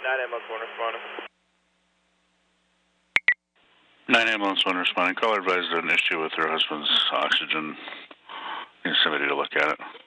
9 ambulance 1 responding. 9 ambulance 1 responding. Caller advised an issue with her husband's oxygen. Needs somebody to look at it.